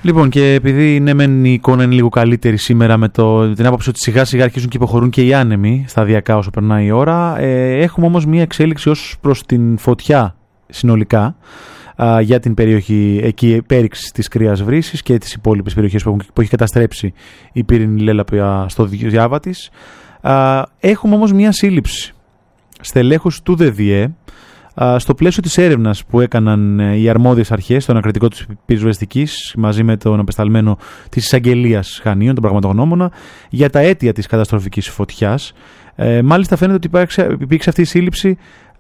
Λοιπόν, και επειδή ναι, μεν η εικόνα είναι λίγο καλύτερη σήμερα με την άποψη ότι σιγά σιγά αρχίζουν και υποχωρούν και οι άνεμοι σταδιακά όσο περνάει η ώρα, έχουμε όμως μια εξέλιξη ως προς την φωτιά συνολικά για την περιοχή εκεί πέριξης της Κρύας Βρύσης και τις υπόλοιπες περιοχές που έχει καταστρέψει η πύρινη λέλαπια στο διάβα της. Έχουμε όμως μια σύλληψη στελέχους του ΔΔΕ στο πλαίσιο της έρευνας που έκαναν οι αρμόδιες αρχές στο ανακριτικό της πυροσβεστικής μαζί με τον απεσταλμένο της εισαγγελίας Χανίων, τον πραγματογνώμονα, για τα αίτια της καταστροφικής φωτιάς. Μάλιστα φαίνεται ότι υπήρξε αυτή η σύλληψη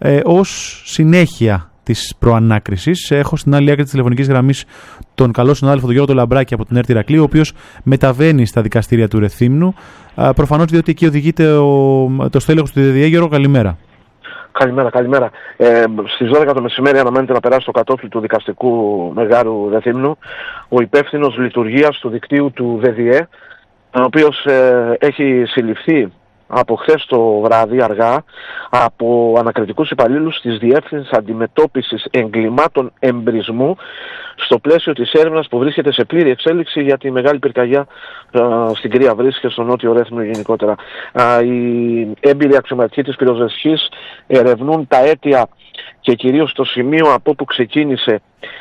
ως συνέχεια της προανάκρισης. Έχω στην άλλη άκρη της τηλεφωνικής γραμμής τον καλό συνάδελφο τον Γιώργο Λαμπράκη από την ΕΡΤ Ηρακλείου, ο οποίος μεταβαίνει στα δικαστήρια του Ρεθύμνου, προφανώς διότι εκεί οδηγείται το στέλεχος του ΔΔΕ. Γιώργο, καλημέρα. Καλημέρα. Στις 12 το μεσημέρι αναμένεται να περάσει το κατόφλι του δικαστικού μεγάρου Ρεθύμνου ο υπεύθυνος λειτουργίας του δικτύου του ΔΔΕ, ο οποίος έχει συλληφθεί από χθες το βράδυ αργά από ανακριτικούς υπαλλήλους της Διεύθυνσης Αντιμετώπισης Εγκλημάτων Εμπρισμού στο πλαίσιο της έρευνας που βρίσκεται σε πλήρη εξέλιξη για τη μεγάλη πυρκαγιά στην Κρύα Βρύση και στο Νότιο Ρέθμνο γενικότερα. Οι έμπειροι αξιωματικοί της πυροσβεστικής ερευνούν τα αίτια και κυρίως το σημείο από όπου ξεκίνησε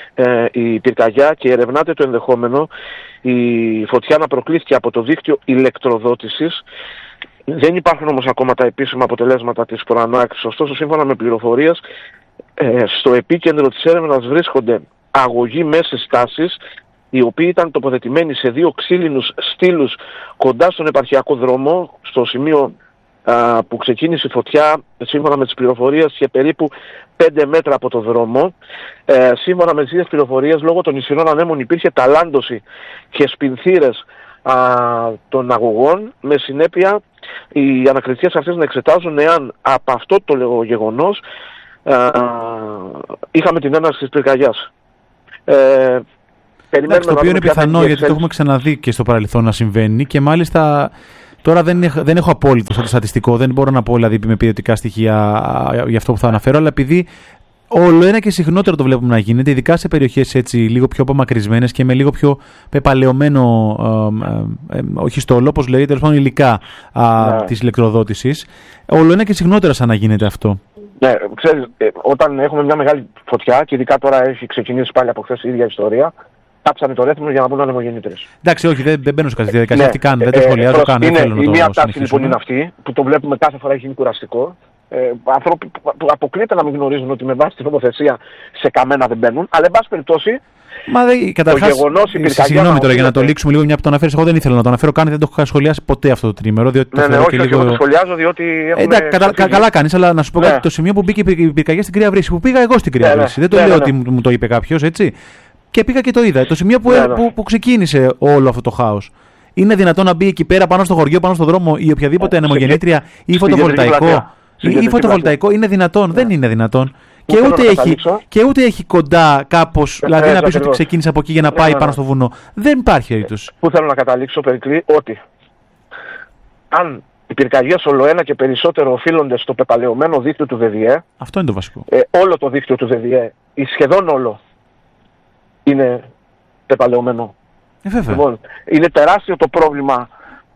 η πυρκαγιά και ερευνάται το ενδεχόμενο η φωτιά να προκλήθηκε από το δίκτυο ηλεκτροδότησης. Δεν υπάρχουν όμως ακόμα τα επίσημα αποτελέσματα της προανάκρισης. Ωστόσο, σύμφωνα με πληροφορίες, στο επίκεντρο της έρευνας βρίσκονται αγωγοί μέσης τάσης, οι οποίοι ήταν τοποθετημένοι σε 2 ξύλινους στήλους κοντά στον επαρχιακό δρόμο, στο σημείο που ξεκίνησε η φωτιά, σύμφωνα με τις πληροφορίες, και περίπου 5 μέτρα από το δρόμο. Σύμφωνα με τις ίδιες πληροφορίες, λόγω των ισχυρών ανέμων υπήρχε ταλάντωση και σπινθήρες των αγωγών, με συνέπεια οι ανακριτικές αυτές να εξετάζουν εάν από αυτό το γεγονός είχαμε την έναρξη της πυρκαγιάς. Το οποίο είναι πιθανό, γιατί το έχουμε ξαναδεί και στο παρελθόν να συμβαίνει, και μάλιστα τώρα δεν έχω απόλυτο στατιστικό, δεν μπορώ να πω δηλαδή με ποιοτικά στοιχεία για αυτό που θα αναφέρω, αλλά επειδή όλο ένα και συχνότερο το βλέπουμε να γίνεται, ειδικά σε περιοχές έτσι λίγο πιο απομακρυσμένες και με λίγο πιο πεπαλαιωμένο, όχι στόλο, όπως λέει, τέλος πάντων υλικά της ηλεκτροδότησης. Όλο ένα και συχνότερα σαν να γίνεται αυτό. Ναι, ξέρεις, όταν έχουμε μια μεγάλη φωτιά, και ειδικά τώρα έχει ξεκινήσει πάλι από χθες η ίδια ιστορία, κάψανε το Ρέθμνο για να μπουν ανεμογεννήτρες. Εντάξει, όχι, δεν μπαίνω σε κάποια διαδικασία. Τι κάνουν, δεν το σχολιάζω καν. Η μία τάση λοιπόν είναι αυτή, που το βλέπουμε κάθε φορά, έχει γίνει κουραστικό. Ανθρώποι που αποκλείται να μην γνωρίζουν ότι με βάση την νομοθεσία σε καμένα δεν μπαίνουν, αλλά εν πάση περιπτώσει. Καταρχάς, συγγνώμη τώρα για να το λήξουμε λίγο, μια που το αναφέρεις. Εγώ δεν ήθελα να το αναφέρω καν, δεν το έχω σχολιάσει ποτέ αυτό το τρίμερο. Όχι, το σχολιάζω διότι. Καλά κάνεις, αλλά να σου πω κάτι. Το σημείο που μπήκε η πυρκαγιά στην Κρύα Βρύση, που πήγα εγώ στην Κρύα Βρύση. Δεν το λέω ότι μου το είπε κάποιος, έτσι. Και πήγα και το είδα. Το σημείο που ξεκίνησε όλο αυτό το χάος. Είναι δυνατόν να μπει εκεί πέρα πάνω στο χωριό, πάνω στο δρόμο ή οποιαδήποτε ανεμογεννήτρια ή φωτοβολταϊκό? Ή φωτοβολταϊκό είναι δυνατόν? Δεν είναι δυνατόν. Και ούτε έχει κοντά κάπως, δηλαδή να πεις ότι ξεκίνησε από εκεί για να πάει πάνω στο βουνό. Δεν υπάρχει περίπτωση. Πού θέλω να καταλήξω, Περικλή, ότι αν οι πυρκαγιές ολοένα και περισσότερο οφείλονται στο πεπαλαιωμένο δίκτυο του ΔΔΕ. Αυτό είναι το βασικό. Όλο το δίκτυο του ΔΔΕ, ή σχεδόν όλο, είναι πεπαλαιωμένο. Λοιπόν, είναι τεράστιο το πρόβλημα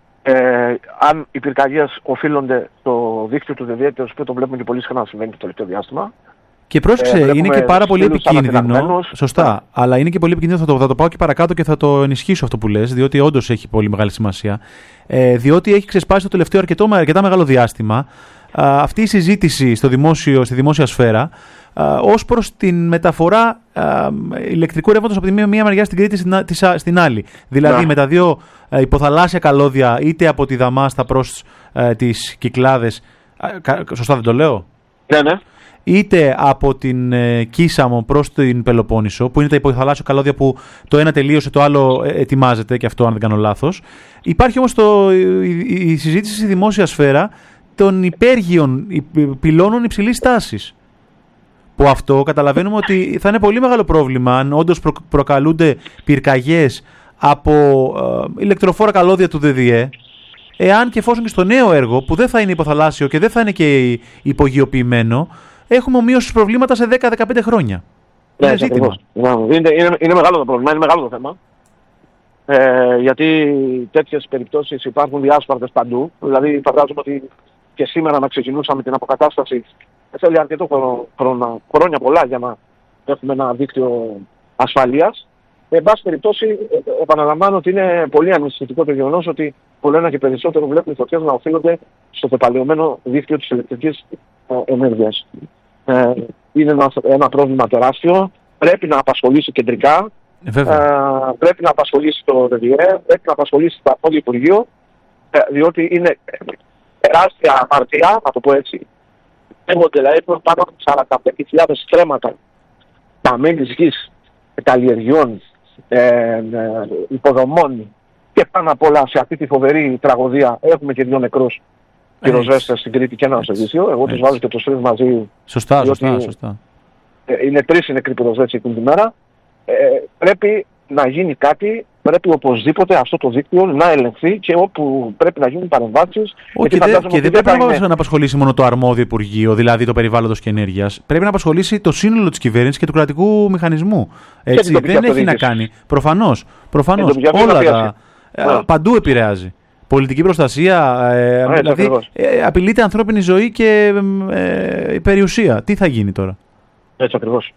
αν οι πυρκαγιές οφείλονται στο δίκτυο του ΔΔΕ, το οποίο το βλέπουμε και πολύ συχνά να συμβαίνει το τελευταίο διάστημα. Και πρόσεξε, είναι και πάρα πολύ επικίνδυνο. Σωστά, αλλά είναι και πολύ επικίνδυνο. Θα το πάω και παρακάτω και θα το ενισχύσω αυτό που λες, διότι όντως έχει πολύ μεγάλη σημασία. Διότι έχει ξεσπάσει το τελευταίο αρκετά μεγάλο διάστημα αυτή η συζήτηση στη δημόσια σφαίρα ως προς την μεταφορά ηλεκτρικού ρεύματος από τη μία μεριά στην Κρήτη στην άλλη. Δηλαδή με τα 2 υποθαλάσσια καλώδια, είτε από τη Δαμάστα προς τις Κυκλάδες. Σωστά δεν το λέω? Ναι. Είτε από την Κίσαμο προς την Πελοπόννησο, που είναι τα υποθαλάσσια καλώδια που το ένα τελείωσε, το άλλο ετοιμάζεται, και αυτό αν δεν κάνω λάθος. Υπάρχει όμως η συζήτηση στη δημόσια σφαίρα των υπέργειων πυλώνων υψηλής τάσης. Που αυτό καταλαβαίνουμε ότι θα είναι πολύ μεγάλο πρόβλημα αν όντως προκαλούνται πυρκαγιές από ηλεκτροφόρα καλώδια του ΔΔΕ, εάν και εφόσον και στο νέο έργο, που δεν θα είναι υποθαλάσσιο και δεν θα είναι και υπογειοποιημένο, έχουμε ομοίωση προβλήματα σε 10-15 χρόνια. Είναι ζήτημα. Είναι μεγάλο το πρόβλημα, είναι μεγάλο το θέμα. γιατί τέτοιες περιπτώσεις υπάρχουν διάσπαρτες παντού. Δηλαδή φαντάζομαι ότι και σήμερα να ξεκινούσαμε την αποκατάσταση θέλει αρκετό χρόνια πολλά για να έχουμε ένα δίκτυο ασφαλείας. Εν πάση περιπτώσει, επαναλαμβάνω ότι είναι πολύ ανησυχητικό το γεγονός ότι όλο ένα και περισσότερο βλέπουν οι φωτιές να οφείλονται στο πεπαλαιωμένο δίκτυο της ηλεκτρικής ενέργειας. Είναι ένα πρόβλημα τεράστιο, πρέπει να απασχολήσει κεντρικά, πρέπει να απασχολήσει το ΔΔΕ, πρέπει να απασχολήσει το Αρμόδιο Υπουργείο, διότι είναι τεράστια αμαρτία, να το πω έτσι. Έχονται δηλαδή πάνω από 45.000 στρέμματα παμένης γης, καλλιεργειών, υποδομών και πάνω απ' όλα σε αυτή τη φοβερή τραγωδία έχουμε και 2 νεκρούς πυροσβέστες στην Κρήτη και ένα νοσοκομείο. Εγώ τους βάζω και τους 3 μαζί. Σωστά. Είναι 3 οι νεκροί πυροσβέστες εκείνη τη μέρα. Πρέπει να γίνει κάτι, πρέπει οπωσδήποτε αυτό το δίκτυο να ελεγχθεί και όπου πρέπει να γίνουν παρεμβάσεις. Και δεν πρέπει να απασχολήσει μόνο το αρμόδιο Υπουργείο, δηλαδή το περιβάλλοντος και ενέργειας. Πρέπει να απασχολήσει το σύνολο της κυβέρνησης και του κρατικού μηχανισμού. Έτσι, δεν έχει να κάνει. Προφανώς. Όλα τα. Παντού επηρεάζει. Πολιτική προστασία, δηλαδή απειλείται ανθρώπινη ζωή και η περιουσία. Τι θα γίνει τώρα? Έτσι ακριβώς.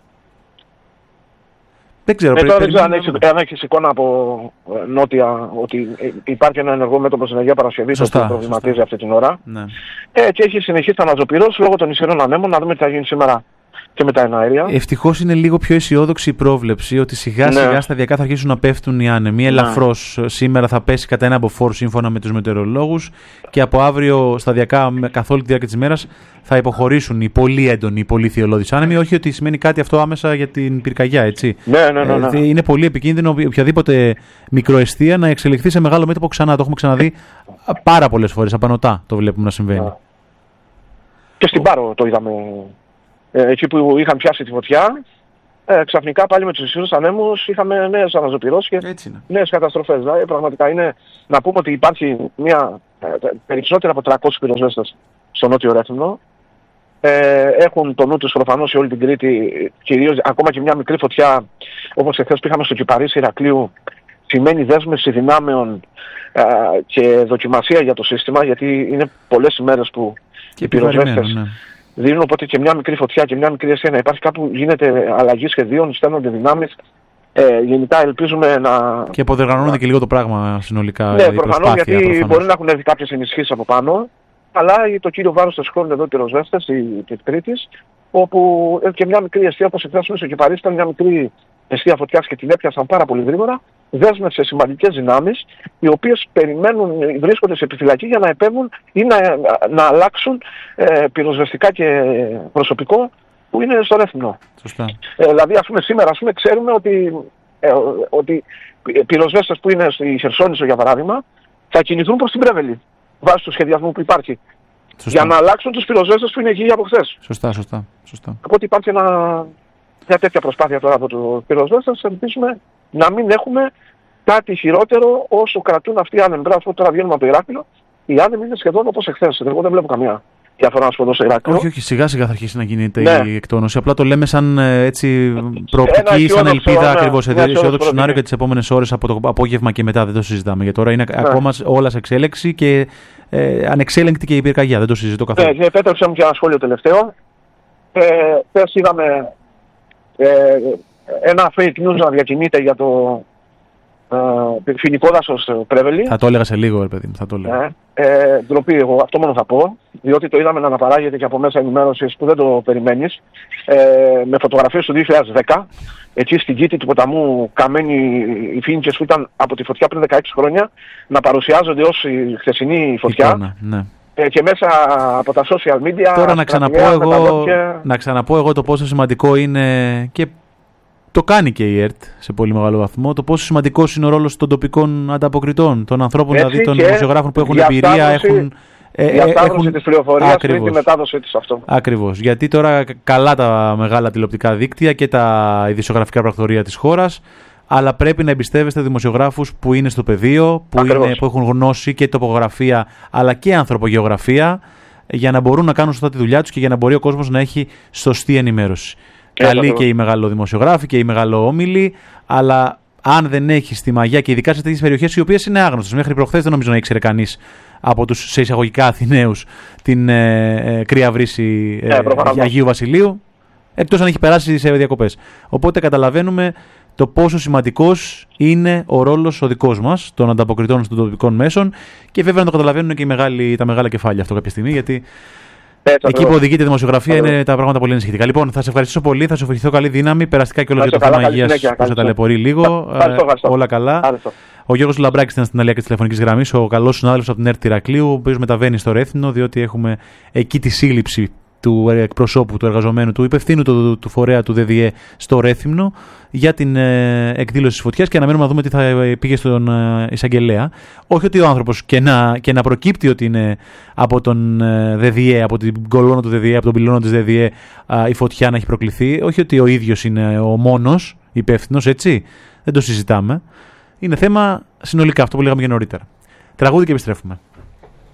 Δεν ξέρω. Τώρα δεν ξέρω αν έχεις εικόνα από νότια ότι υπάρχει ένα ενεργό μέτωπο στην Αγία Παρασκευή που προβληματίζει αυτή την ώρα. Ναι. Και έχει συνεχίσει να αναζωπηρώσει λόγω των ισχυρών ανέμων, να δούμε τι θα γίνει σήμερα και με τα εναέρια. Ευτυχώς είναι λίγο πιο αισιόδοξη η πρόβλεψη ότι σιγά σιγά σταδιακά θα αρχίσουν να πέφτουν οι άνεμοι. Ελαφρώς σήμερα θα πέσει κατά 1 μποφόρ σύμφωνα με τους μετεωρολόγους και από αύριο σταδιακά καθ' όλη τη διάρκεια της ημέρας θα υποχωρήσουν οι πολύ έντονοι, οι πολύ θειολώδεις άνεμοι. Όχι ότι σημαίνει κάτι αυτό άμεσα για την πυρκαγιά, έτσι. Ναι. Είναι πολύ επικίνδυνο οποιαδήποτε μικροαιστεία να εξελιχθεί σε μεγάλο μέτωπο ξανά. Το έχουμε ξαναδεί πάρα πολλές φορές. Απανωτά το βλέπουμε να συμβαίνει. Και στην Πάρο το είδαμε. Εκεί που είχαν πιάσει τη φωτιά, ξαφνικά πάλι με τους ισχυρούς ανέμους είχαμε νέες αναζωπηρώσεις και νέες καταστροφές. Δηλαδή, πραγματικά είναι να πούμε ότι υπάρχει περισσότερα από 300 πυροσβέστες στο Νότιο Ρέθυμνο. Έχουν το νου τους προφανώς σε όλη την Κρήτη, κυρίως ακόμα και μια μικρή φωτιά όπως εχθές που είχαμε στο Κυπαρίσι Ηρακλείου σημαίνει δέσμευση δυνάμεων και δοκιμασία για το σύστημα, γιατί είναι πολλές ημέρες που οι πυροσβέστες δίνουν, οπότε και μια μικρή φωτιά και μια μικρή αιστεία να υπάρχει κάπου, γίνεται αλλαγή σχεδίων, στέλνονται δυνάμεις. Γενικά ελπίζουμε να. Και αποδεργανώνεται και λίγο το πράγμα συνολικά. Ναι, προφανώς, γιατί μπορεί να έχουν έρθει κάποιες ενισχύσεις από πάνω, αλλά το κύριο βάρος των σηκώνουν εδώ οι πυροσβέστες της Κρήτης, όπου και μια μικρή αιστεία, όπως εκφράσουμε στο Κυπαρίσι, ήταν μια μικρή αιστεία φωτιάς και την έπιασαν πάρα πολύ γρήγορα. Δέσμευσε σημαντικές δυνάμεις, οι οποίες βρίσκονται σε επιφυλακή για να επέμβουν ή να αλλάξουν πυροσβεστικά και προσωπικό που είναι στο Ρέθυμνο. Δηλαδή, σήμερα ξέρουμε ότι πυροσβέστες που είναι στη Χερσόνησο, για παράδειγμα, θα κινηθούν προς την Πρέβελη, βάσει του σχεδιασμού που υπάρχει. Για να αλλάξουν τους πυροσβέστες που είναι εκεί από χθες. Σωστά. Οπότε υπάρχει μια τέτοια προσπάθεια τώρα από τους πυροσβέστες. Ελπίζουμε να μην έχουμε κάτι χειρότερο όσο κρατούν αυτοί οι άνεμοι. Αφού τώρα βγαίνουμε από το Ηράκλειο, οι άνεμοι είναι σχεδόν όπως εχθές. Εγώ δεν βλέπω καμία διαφορά να σου πω στο Ηράκλειο. Όχι, σιγά σιγά θα αρχίσει να γίνεται η εκτόνωση. Απλά το λέμε σαν προοπτική, σαν ελπίδα ακριβώς. Αισιόδοξο σενάριο για τις επόμενες ώρες από το απόγευμα και μετά. Δεν το συζητάμε. Για τώρα είναι ακόμα όλα σε εξέλιξη και ανεξέλεγκτη και η πυρκαγιά. Δεν το συζητώ καθόλου. Και επέτρεψα μου και ένα σχόλιο τελευταίο. Χθες είδαμε ένα fake news να διακινείται για το φοινικό δάσος Πρέβελη. Θα το έλεγα σε λίγο, παιδί μου, θα το έλεγα. Ντροπή, εγώ αυτό μόνο θα πω, διότι το είδαμε να αναπαράγεται και από μέσα ενημέρωσης που δεν το περιμένεις, με φωτογραφίες του 2010, εκεί στην κήτη του ποταμού καμένοι οι φοίνικες που ήταν από τη φωτιά πριν 16 χρόνια, να παρουσιάζονται ως η χθεσινή φωτιά. Εικόνα, ναι. Και μέσα από τα social media. Τώρα να ξαναπώ εγώ το πόσο σημαντικό είναι, και το κάνει και η ΕΡΤ σε πολύ μεγάλο βαθμό, το πόσο σημαντικός είναι ο ρόλος των τοπικών ανταποκριτών, των ανθρώπων, δηλαδή των δημοσιογράφων που έχουν εμπειρία, έχουν διασταύρωση της πληροφορίας πριν τη μετάδοση της αυτό. Ακριβώς. Γιατί τώρα καλά τα μεγάλα τηλεοπτικά δίκτυα και τα ειδησιογραφικά πρακτορεία της χώρας, αλλά πρέπει να εμπιστεύεστε δημοσιογράφους που είναι στο πεδίο, που έχουν γνώση και τοπογραφία αλλά και ανθρωπογεωγραφία, για να μπορούν να κάνουν σωστά τη δουλειά τους και για να μπορεί ο κόσμος να έχει σωστή ενημέρωση. Καλή και οι μεγαλοδημοσιογράφοι και οι μεγαλοόμιλοι, αλλά αν δεν έχεις τη μαγιά, και ειδικά σε τέτοιες περιοχές οι οποίες είναι άγνωστες, μέχρι προχθές δεν νομίζω να ήξερε κανείς από τους σε εισαγωγικά Αθηναίους την κρύα βρύση Αγίου Βασιλείου, εκτός αν έχει περάσει σε διακοπές. Οπότε καταλαβαίνουμε το πόσο σημαντικός είναι ο ρόλος ο δικός μας, των ανταποκριτών των τοπικών μέσων, και βέβαια να το καταλαβαίνουν και τα μεγάλα κεφάλια αυτό κάποια στιγμή, γιατί εκεί που οδηγείται η δημοσιογραφία είναι τα πράγματα πολύ ενισχυτικά. Λοιπόν, θα σε ευχαριστήσω πολύ, θα σου ευχηθώ καλή δύναμη, περαστικά και όλο για το θέμα υγείας που σε ταλαιπωρεί λίγο. Όλα καλά. Ο Γιώργος Λαμπράκης ήταν στην αλήθεια της τηλεφωνικής γραμμής, ο καλός συνάδελφος από την ΕΡΤ Ηρακλείου, ο οποίος μεταβαίνει στο Ρέθυμνο, διότι έχουμε εκεί τη σύλληψη του εκπροσώπου, του εργαζομένου, του υπευθύνου του φορέα του ΔΔΕ στο Ρέθυμνο για την εκδήλωση της φωτιάς, και αναμένουμε να δούμε τι θα πήγε στον εισαγγελέα. Όχι ότι ο άνθρωπος και να προκύπτει ότι είναι από τον ΔΔΕ, από την κολόνα του ΔΔΕ, από τον πυλώνα της ΔΔΕ η φωτιά να έχει προκληθεί. Όχι ότι ο ίδιος είναι ο μόνος υπεύθυνος, έτσι. Δεν το συζητάμε. Είναι θέμα συνολικά αυτό που λέγαμε και νωρίτερα. Τραγούδι και επιστρέφουμε.